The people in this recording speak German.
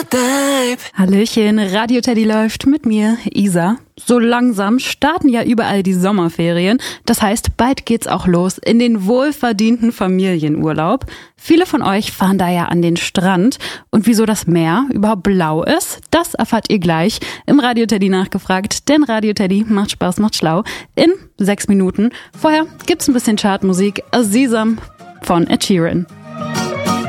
Summertime. Hallöchen, Radio Teddy läuft mit mir, Isa. So langsam starten ja überall die Sommerferien. Das heißt, bald geht's auch los in den wohlverdienten Familienurlaub. Viele von euch fahren da ja an den Strand. Und wieso das Meer überhaupt blau ist, das erfahrt ihr gleich im Radio Teddy nachgefragt. Denn Radio Teddy macht Spaß, macht schlau in 6 Minuten. Vorher gibt's ein bisschen Chartmusik. Sesam von Ed Sheeran.